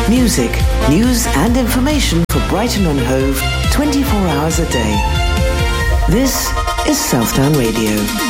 Music, news and information for Brighton and Hove 24 hours a day. This is Southdown Radio.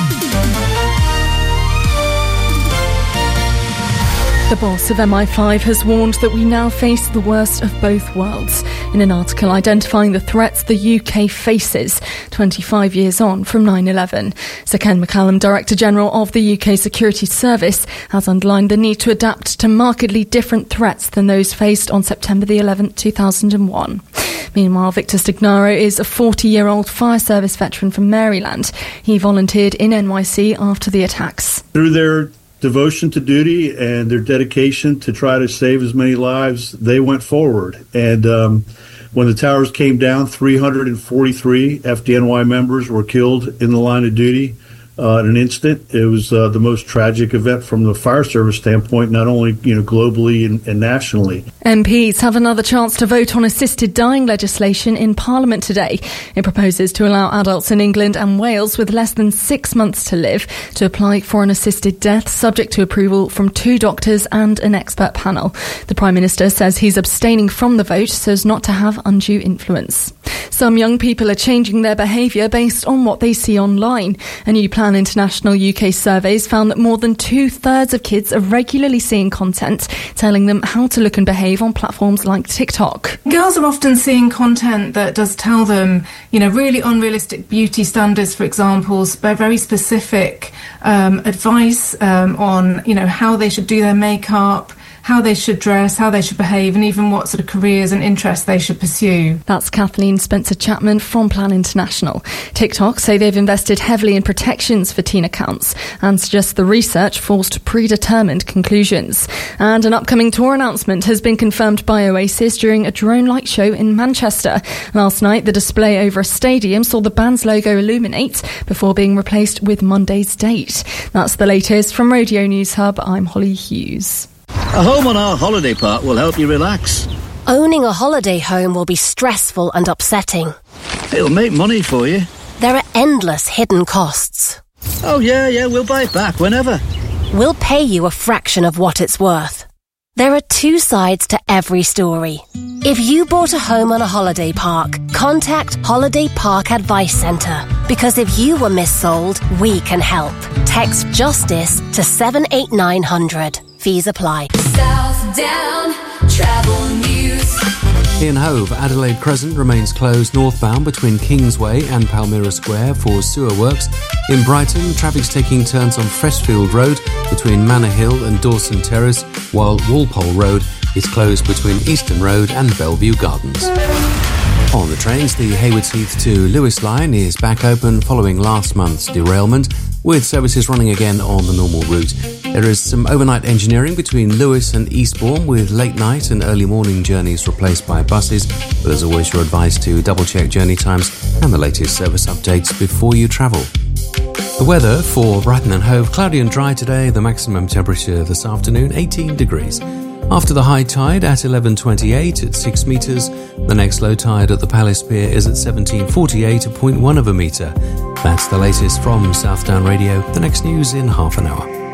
The boss of MI5 has warned that we now face the worst of both worlds in an article identifying the threats the UK faces 25 years on from 9/11. Sir Ken McCallum, Director General of the UK Security Service, has underlined the need to adapt to markedly different threats than those faced on September the 11th, 2001. Meanwhile, Victor Stagnaro is a 40-year-old fire service veteran from Maryland. He volunteered in NYC after the attacks. Through their devotion to duty and their dedication to try to save as many lives, they went forward. And when the towers came down, 343 FDNY members were killed in the line of duty in an instant. It was the most tragic event from the fire service standpoint, not only globally and nationally. MPs have another chance to vote on assisted dying legislation in Parliament today. It proposes to allow adults in England and Wales with less than 6 months to live to apply for an assisted death, subject to approval from 2 doctors and an expert panel. The Prime Minister says he's abstaining from the vote so as not to have undue influence. Some young people are changing their behaviour based on what they see online. A new Plan International UK surveys found that more than 2/3 of kids are regularly seeing content telling them how to look and behave on platforms like TikTok. Girls are often seeing content that does tell them, really unrealistic beauty standards, for example, very specific advice on, how they should do their makeup, how they should dress, how they should behave, and even what sort of careers and interests they should pursue. That's Kathleen Spencer-Chapman from Plan International. TikTok say they've invested heavily in protections for teen accounts and suggest the research falls to predetermined conclusions. And an upcoming tour announcement has been confirmed by Oasis during a drone light show in Manchester. Last night, the display over a stadium saw the band's logo illuminate before being replaced with Monday's date. That's the latest from Radio News Hub. I'm Holly Hughes. A home on our holiday park will help you relax. Owning a holiday home will be stressful and upsetting. It'll make money for you. There are endless hidden costs. Oh, yeah, we'll buy it back whenever. We'll pay you a fraction of what it's worth. There are 2 sides to every story. If you bought a home on a holiday park, contact Holiday Park Advice Centre. Because if you were missold, we can help. Text JUSTICE to 78900. Fees apply. Southdown Travel News. In Hove, Adelaide Crescent remains closed northbound between Kingsway and Palmyra Square for sewer works. In Brighton, traffic's taking turns on Freshfield Road between Manor Hill and Dawson Terrace, while Walpole Road is closed between Easton Road and Bellevue Gardens. On the trains, the Haywards Heath to Lewis line is back open following last month's derailment, with services running again on the normal route. There is some overnight engineering between Lewis and Eastbourne, with late night and early morning journeys replaced by buses, but as always you're advised to double check journey times and the latest service updates before you travel. The weather for Brighton and Hove: cloudy and dry today, the maximum temperature this afternoon 18 degrees. After the high tide at 11:28 at 6 metres, the next low tide at the Palace Pier is at 17:48 at 0.1 of a metre. That's the latest from Southdown Radio. The next news in half an hour.